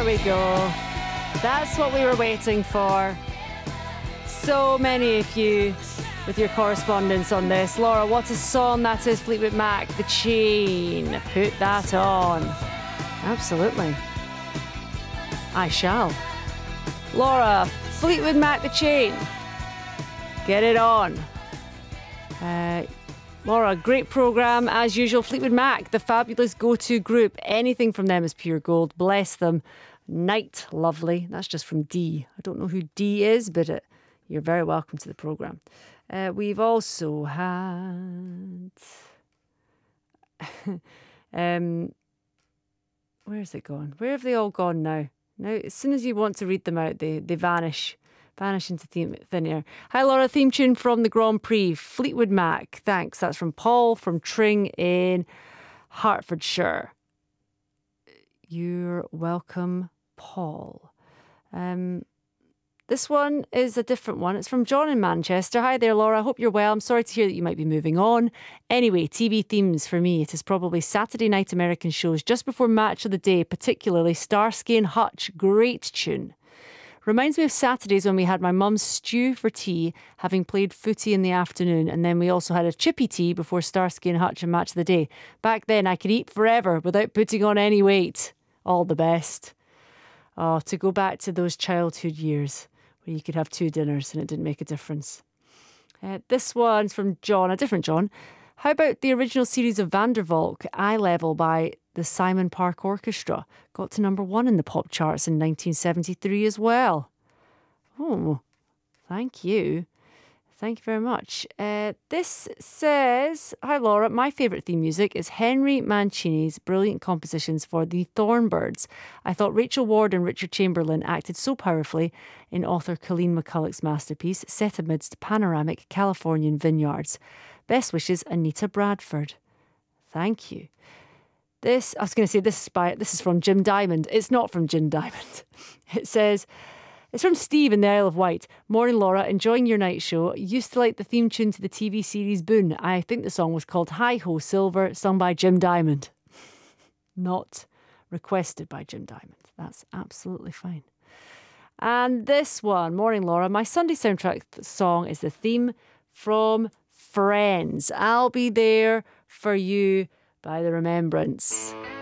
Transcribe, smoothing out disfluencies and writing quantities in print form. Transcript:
we go. That's what we were waiting for. So many of you with your correspondence on this. Laura, what a song that is. Fleetwood Mac, The Chain. Put that on. Absolutely. I shall. Laura, Fleetwood Mac, The Chain. Get it on. Laura, great programme as usual. Fleetwood Mac, the fabulous go-to group. Anything from them is pure gold. Bless them. Night, lovely. That's just from D. I don't know who D is, but you're very welcome to the programme. We've also had... where's it gone? Where have they all gone now? Now, as soon as you want to read them out, they vanish. Vanish into thin air. Hi Laura, theme tune from the Grand Prix. Fleetwood Mac. Thanks. That's from Paul from Tring in Hertfordshire. You're welcome, Paul. This one is a different one. It's from John in Manchester. Hi there, Laura. I hope you're well. I'm sorry to hear that you might be moving on. Anyway, TV themes for me. It is probably Saturday night American shows just before Match of the Day, particularly Starsky and Hutch. Great tune. Reminds me of Saturdays when we had my mum's stew for tea, having played footy in the afternoon, and then we also had a chippy tea before Starsky and Hutch and Match of the Day. Back then, I could eat forever without putting on any weight. All the best. Oh, to go back to those childhood years where you could have 2 dinners and it didn't make a difference. This one's from John, a different John. How about the original series of Vandervalk, Eye Level by the Simon Park Orchestra? Got to number 1 in the pop charts in 1973 as well. Oh, thank you. Thank you very much. This says, hi Laura, my favourite theme music is Henry Mancini's brilliant compositions for the Thornbirds. I thought Rachel Ward and Richard Chamberlain acted so powerfully in author Colleen McCulloch's masterpiece, set amidst panoramic Californian vineyards. Best wishes, Anita Bradford. Thank you. I was going to say this is from Jim Diamond. It's not from Jim Diamond. It says... It's from Steve in the Isle of Wight. Morning, Laura. Enjoying your night show. Used to like the theme tune to the TV series Boone. I think the song was called Hi Ho Silver, sung by Jim Diamond. Not requested by Jim Diamond. That's absolutely fine. And this one, morning, Laura. My Sunday soundtrack song is the theme from Friends. I'll Be There for You by The Remembrance.